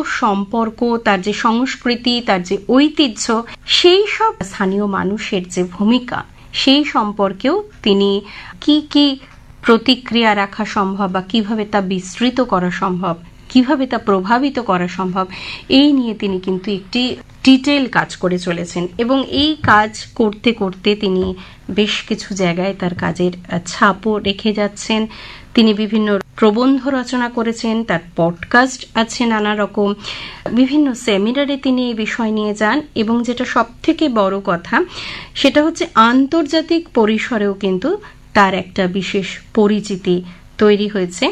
সম্পর্ক, তার যে সংস্কৃতি, তার যে ঐতিহ্য, সেই সব স্থানীয় মানুষের যে ভূমিকা, সেই সম্পর্কেও তিনি কি কি প্রতিক্রিয়া রাখা সম্ভব বা কিভাবে তা বিস্তৃত করা সম্ভব, কিভাবে তা প্রভাবিত করা সম্ভব, এই নিয়ে তিনি কিন্তু একটি ডিটেল কাজ করে চলেছেন। এবং এই কাজ করতে করতে তিনি বেশ কিছু জায়গায় তার কাজের ছাপও রেখে যাচ্ছেন। তিনি বিভিন্ন প্রবন্ধ রচনা করেছেন, তার পডকাস্ট আছে নানা রকম, বিভিন্ন সেমিনারে তিনি এই বিষয় নিয়ে যান। এবং যেটা সব থেকে বড় কথা, সেটা হচ্ছে আন্তর্জাতিক পরিসরেও কিন্তু তার একটা বিশেষ পরিচিতি তৈরি হয়েছে।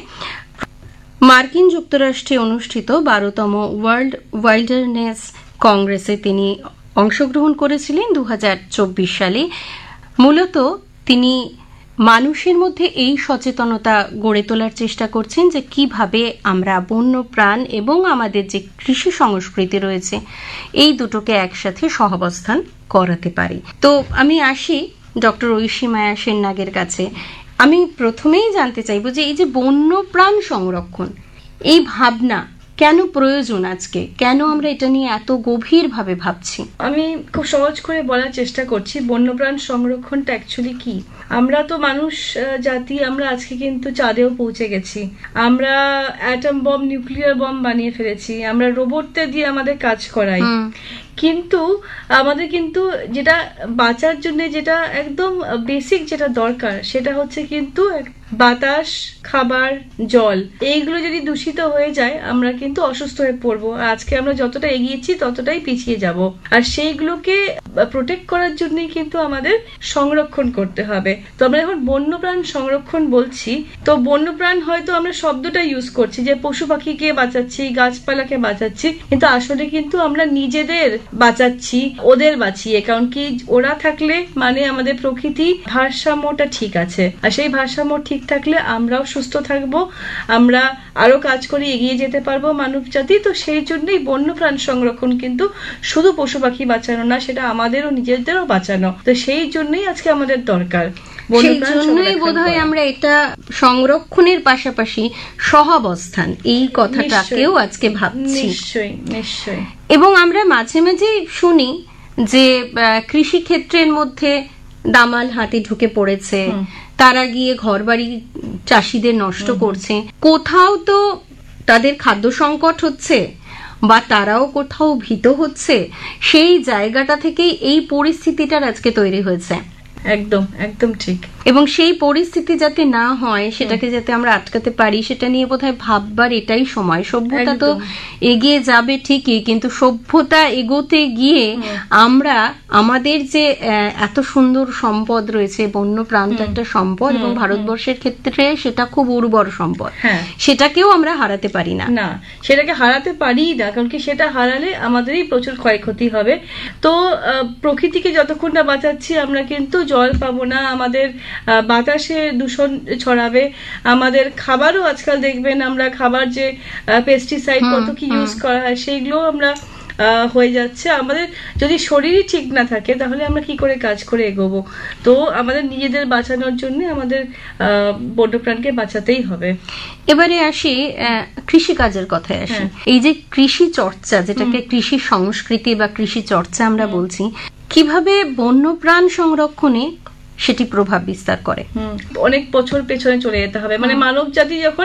মার্কিন যুক্তরাষ্ট্রে অনুষ্ঠিত 12তম ওয়ার্ল্ড ওয়াইল্ডারনেস কংগ্রেসে তিনি অংশগ্রহণ করেছিলেন 2024 সালে। মূলত তিনি মানুষের মধ্যে এই সচেতনতা গড়ে তোলার চেষ্টা করছেন যে কিভাবে আমরা বন্যপ্রাণ এবং আমাদের যে কৃষি সংস্কৃতি রয়েছে, এই দুটোকে একসাথে সহাবস্থান করাতে পারি। তো আমি আসি ডক্টর ঐশী মায়া সেননাগের কাছে। আমি প্রথমেই জানতে চাইব যে এই যে বন্যপ্রাণ সংরক্ষণ, এই ভাবনা কেন প্রয়োজন আজকে, কেন আমরা এটা নিয়ে এত গভীরভাবে ভাবছি? আমি খুব সহজ করে বলার চেষ্টা করছি বন্যপ্রাণ সংরক্ষণটা অ্যাকচুয়ালি কি। আমরা তো মানুষ জাতি, আমরা আজকে কিন্তু চাঁদেও পৌঁছে গেছি, আমরা অ্যাটম বম, নিউক্লিয়ার বম বানিয়ে ফেলেছি, আমরা রোবটদের দিয়ে আমাদের কাজ করাই, কিন্তু আমাদের কিন্তু যেটা বাঁচার জন্য যেটা একদম বেসিক যেটা দরকার, সেটা হচ্ছে কিন্তু বাতাস, খাবার, জল, এইগুলো যদি দূষিত হয়ে যায় আমরা কিন্তু অসুস্থ হয়ে পড়বো। আজকে আমরা যতটা এগিয়েছি ততটাই পিছিয়ে যাব। আর সেইগুলোকে প্রোটেক্ট করার জন্যই কিন্তু আমাদের সংরক্ষণ করতে হবে। তো আমরা এখন বন্যপ্রাণ সংরক্ষণ বলছি, তো বন্যপ্রাণ হয়তো আমরা শব্দটা ইউজ করছি যে পশু পাখিকে বাঁচাচ্ছি, গাছপালাকে বাঁচাচ্ছি, কিন্তু আসলে কিন্তু আমরা নিজেদের বাঁচাচ্ছি, ওদের বাঁচিয়ে। কারণ কি, ওরা থাকলে মানে আমাদের প্রকৃতি ভারসাম্যটা ঠিক আছে, আর সেই ভারসাম্য ঠিক থাকলে আমরাও সুস্থ থাকবো, আমরা আরো কাজ করে এগিয়ে যেতে পারবো মানব জাতি। তো সেই জন্যই বন্যপ্রাণ সংরক্ষণ কিন্তু শুধু পশু পাখি বাঁচানো না, সেটা আমাদেরও নিজেদেরও বাঁচানো। তো সেই জন্যই আজকে আমাদের দরকার। সেই জন্যই বোধহয় আমরা এটা সংরক্ষণের পাশাপাশি সহাবস্থান, এই কথাটাকেও আজকে ভাবছি। নিশ্চয়ই নিশ্চয়ই। এবং আমরা মাঝে মাঝে শুনি যে কৃষি ক্ষেত্রের মধ্যে দামাল হাতি ঢুকে পড়েছে, তারা গিয়ে ঘরবাড়ি চাষিদের নষ্ট করছে। কোথাও তো তাদের খাদ্য সংকট হচ্ছে বা তারাও কোথাও ভীত হচ্ছে, সেই জায়গাটা থেকেই এই পরিস্থিতিটার আজকে তৈরি হয়েছে। একদম একদম ঠিক। এবং সেই পরিস্থিতি যাতে না হয়, সেটাকে যাতে আমরা আটকাতে পারি, সেটা নিয়ে বোধহয় ভাববার এটাই সময়। সভ্যতা তো এগিয়ে যাবে ঠিকই, কিন্তু সভ্যতা এগোতে গিয়ে আমরা আমাদের যে এত সুন্দর সম্পদ রয়েছে, বন্যপ্রাণটা একটা সম্পদ, এবং ভারতবর্ষের ক্ষেত্রে সেটা খুব উর্বর সম্পদ, সেটাকেও আমরা হারাতে পারি না। না, সেটাকে হারাতে পারি না, কারণ কি সেটা হারালে আমাদেরই প্রচুর ক্ষয়ক্ষতি হবে। তো প্রকৃতিকে যতক্ষণ না বাঁচাচ্ছি আমরা কিন্তু জল পাবো না, আমাদের বাতাসে দূষণ ছড়াবে, আমাদের খাবারও আজকাল দেখবেন আমরা খাবার যে পেস্টিসাইড কত কি ইউজ করা হয়, সেইগুলো আমরা হয়ে যাচ্ছে। আমাদের যদি শরীরই ঠিক না থাকে তাহলে আমরা কি করে কাজ করে এগোবো? তো আমাদের নিজেদের বাঁচানোর জন্য আমাদের বন্যপ্রাণকে বাঁচাতেই হবে। এবারে আসি কৃষিকাজের কথায় আসি। এই যে কৃষি চর্চা, যেটাকে কৃষি সংস্কৃতি বা কৃষি চর্চা আমরা বলছি, কিভাবে বন্যপ্রাণ সংরক্ষণে সেটি প্রভাব বিস্তার করে? অনেক বছর পেছনে চলে যেতে হবে। মানে মানব জাতি যখন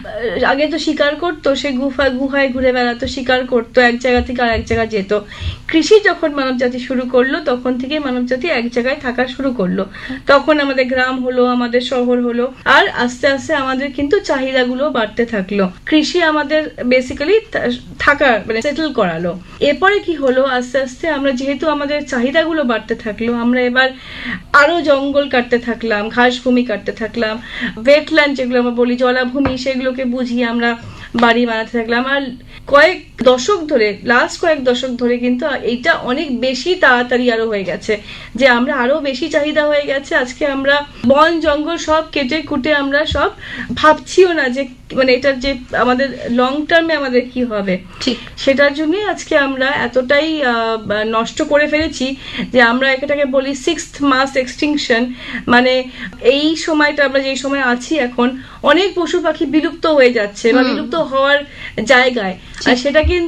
আগে তো শিকার করতো, সে গুহায় ঘুরে বেড়াতো, শিকার করতো, এক জায়গা থেকে আর এক জায়গা যেত। কৃষি যখন মানব জাতি শুরু করলো, তখন থেকে মানব জাতি এক জায়গায় থাকা শুরু করলো। তখন আমাদের গ্রাম হলো, আমাদের শহর হলো, আর আস্তে আস্তে আমাদের কিন্তু চাহিদাগুলো বাড়তে থাকলো। কৃষি আমাদের বেসিক্যালি থাকার মানে সেটেল করালো। এরপরে কি হলো, আস্তে আস্তে আমরা যেহেতু আমাদের চাহিদাগুলো বাড়তে থাকলো, আমরা এবার আরো জঙ্গল কাটতে থাকলাম, ঘাস ভূমি কাটতে থাকলাম, ওয়েটল্যান্ড যেগুলো আমরা বলি, জলাভূমি, সেগুলোকে বুঝিয়ে আমরা বাড়ি বানাতে থাকলাম। আর কয়েক দশক ধরে কিন্তু এইটা অনেক বেশি তাড়াতাড়ি আরো হয়ে গেছে, যে আমরা আরো বেশি চাহিদা হয়ে গেছে। আজকে আমরা বন জঙ্গল সব কেটে কুটে আমরা সব ভাবছিও না যে মানে এটার যে আমাদের লং টার্মে আমাদের কি হবে। ঠিক সেটার জন্যই আজকে আমরা এতটাই নষ্ট করে ফেলেছি যে আমরা এটাকে বলি 6th মাস এক্সটিংশন। মানে এই সময়টা আমরা যে সময় আছি এখন, অনেক পশু পাখি বিলুপ্ত হয়ে যাচ্ছে বা বিলুপ্ত হওয়ার জায়গায়, আর সেটা কিন্তু